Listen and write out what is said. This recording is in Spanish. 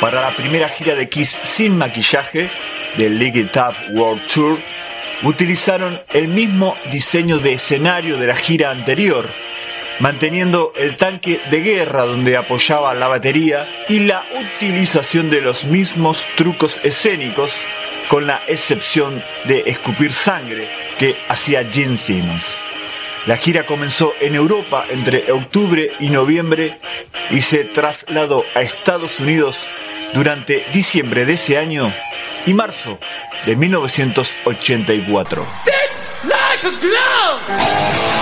Para la primera gira de Kiss sin maquillaje del Lick It Up World Tour, utilizaron el mismo diseño de escenario de la gira anterior, manteniendo el tanque de guerra donde apoyaba la batería y la utilización de los mismos trucos escénicos, con la excepción de escupir sangre que hacía Gene Simmons. La gira comenzó en Europa entre octubre y noviembre y se trasladó a Estados Unidos durante diciembre de ese año y marzo de 1984.